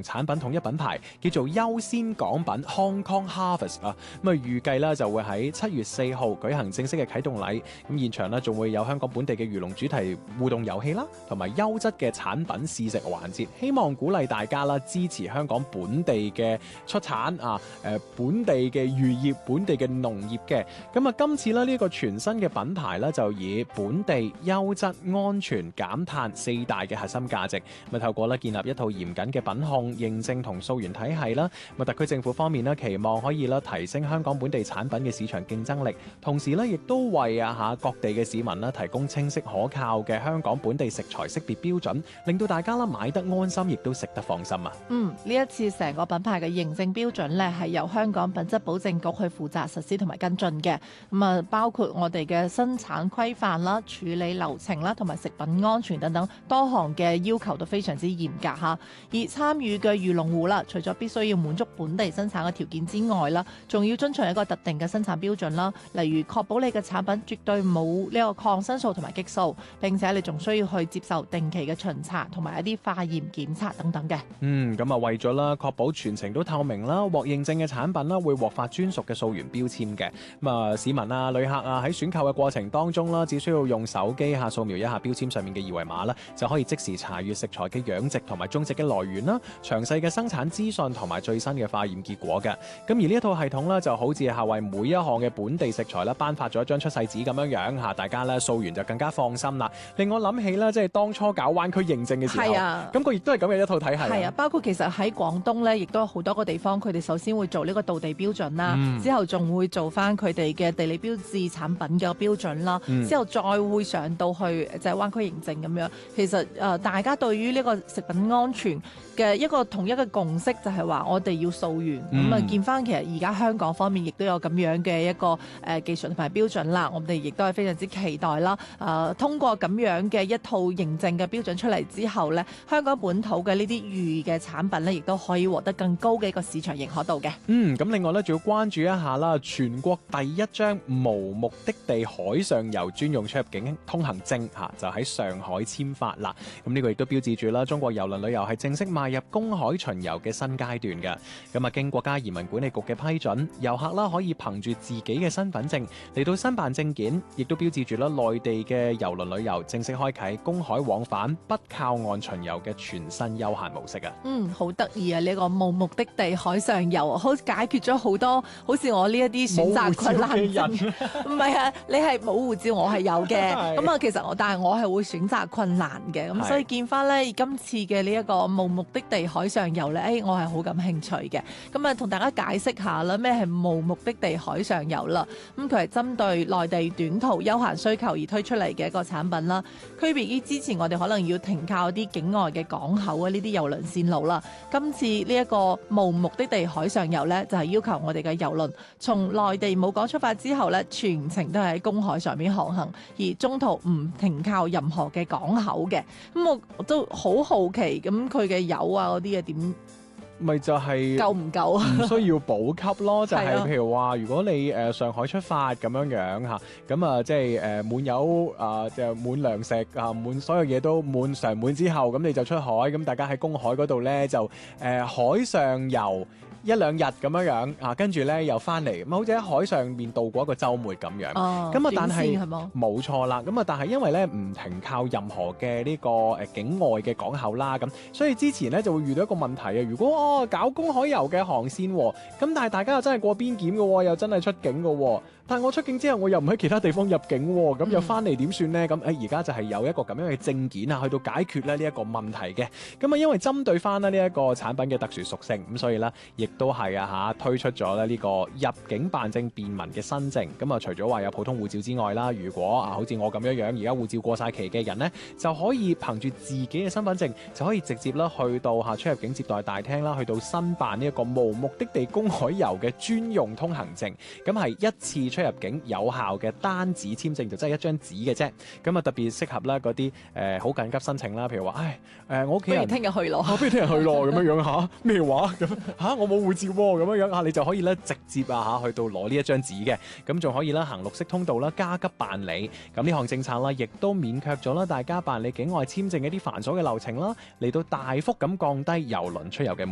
產品統一品牌，叫做優先港品 Hong Kong Harvest 啊。咁啊預計咧就會喺7月4號舉行正式嘅啟動禮。咁現場咧仲會有香港本地嘅魚龍主題互動遊戲啦，同埋優質嘅產品試食環節，希望鼓勵大家啦支持香港本地嘅出產啊，本地嘅漁業、本地嘅農業嘅。咁啊今次咧呢個全新嘅品牌咧就以本地、優質、安全、減碳4大嘅核心價值，咁透過咧建立一套嚴謹嘅品控認證同溯源體系啦。咁特區政府方面咧期望可以咧提升香港本地產品嘅市場競爭力，同時咧亦都為各地嘅市民咧提供清晰可靠嘅香港本地食材識別標準，令到大家啦買得安心，亦都食得放心啊。 呢一次成個品牌嘅認證標準咧係由香港品質保證局去負責實施同埋跟進嘅。咁啊包括我哋嘅生產規範啦、處理流程啦，同埋食品安全等等多項嘅要求都非常之嚴格嚇。而參與嘅漁農戶啦，除咗必須要滿足本地生產嘅條件之外啦，仲要遵循一個特定嘅生產標準啦，例如確保你嘅產品絕對冇呢個抗生素同埋激素，並且你仲需要去接受定期嘅巡查同埋一啲化驗檢測等等嘅。 咁啊為咗啦確保全程都透明啦，獲認證嘅產品啦會獲發專屬嘅溯源標籤嘅。咁啊市民啊、旅客啊喺選購嘅過程當中啦，只需要用手機掃描一下標籤上面嘅二維碼啦，就可以即時查閱食材嘅養殖同埋種植嘅來源啦、詳細嘅生產資訊同埋最新嘅化驗結果嘅。咁而呢一套系統咧就好似係為每一項嘅本地食材啦頒發咗一張出世紙咁樣嚇，大家咧掃完就更加放心啦。令我諗起啦，即係當初搞灣區認證嘅時候，咁佢亦都係咁嘅一套體系。 係啊，包括其實喺廣東咧，亦都有好多個地方，佢哋首先會做呢個道地標準啦，之後仲會做翻佢哋嘅地理標誌產品嘅標準啦，之後再會上到去就係灣區認證咁樣。其實大家對於呢個食品安全嘅一個統一嘅共識就係話我哋要溯源。咁啊見翻其實而家香港方面亦都有咁樣嘅一個技術同埋標準啦，我哋亦都係非常之期待啦。通過咁樣嘅一套認證嘅標準出嚟之後咧，香港本土嘅呢啲魚嘅產品咧，亦都可以獲得更高嘅一個市場認可度嘅。 咁另外咧，仲要關注一下啦，全國第一張無目的地海上遊專用出入境通行證就喺上海簽發啦。咁呢個亦都標誌住啦，中國郵輪旅遊係正式邁入公海巡遊嘅新階段嘅。咁啊，經國家移民管理局嘅批准，遊客啦可以憑住自己嘅身份證嚟到申辦證件，亦都標誌住啦內地嘅郵輪旅遊正式開啟公海往返不靠岸巡遊嘅全新休閒模式啊！ 好得意啊！呢個無目的地海上遊，好解決咗好多好似我呢一啲選擇困難嘅人。唔係啊，你係冇護照，我係有嘅。咁啊，其實但係我係會選擇困難嘅。咁所以見翻咧今次嘅呢一個無目的地海上遊咧，我係好感興趣嘅。咁啊，同大家解釋下啦，咩係無目的地海上遊啦？咁佢係針對內地短途休閒需求而推出嚟嘅一個產品啦。區別於之前我哋可能要停靠啲境外嘅港口啊，呢啲郵輪線路啦。今次呢一個無目的地海上遊呢，就係要求我哋嘅郵輪從內地母港出發之後呢，全程都係喺公海上面航行，而中途唔停靠任何嘅港口嘅。咁我都好好奇，咁佢嘅油啊嗰啲嘢點？ 咪就係夠唔夠啊？ 唔需要補給咯，就係譬如話，如果你上海出發咁樣嚇，咁啊即係滿油就滿糧食滿所有嘢都滿常滿之後，咁你就出海，咁大家喺公海嗰度咧就海上遊1-2日咁樣跟住咧又翻嚟，咁好似喺海上面度過一個週末咁樣。咁但係冇錯啦，咁但係因為咧唔停靠任何嘅呢個境外嘅港口啦，咁所以之前咧就會遇到一個問題啊。如果搞公海遊嘅航線，咁但係大家又真係過邊檢嘅，又真係出境嘅，但係我出境之後我又唔喺其他地方入境，咁又翻嚟點算呢？咁而家就係有一個咁樣嘅證件去到解決咧呢一個問題嘅。咁因為針對翻呢一個產品嘅特殊屬性，咁所以咧亦都係推出咗咧呢個入境辦證便民嘅新政。咁除咗話有普通護照之外啦，如果好似我咁樣而家護照過晒期嘅人呢，就可以憑住自己嘅身份證就可以直接啦去到出入境接待大廳啦，去到申辦呢一個無目的地公海遊嘅專用通行證。咁係一次出入境有效嘅單紙簽證，就真係一張紙嘅啫。咁特別適合啦嗰啲好緊急申請啦，譬如話我屋企人不如聽日去咯， 不如聽日去咯咁樣咩話咁我冇護照喎咁樣你就可以咧直接去到攞呢一張紙嘅。咁仲可以啦行綠色通道啦，加急辦理。咁呢項政策啦，亦都免卻咗啦大家辦理境外簽證一啲繁瑣嘅流程啦，嚟到大幅咁降低郵輪出遊嘅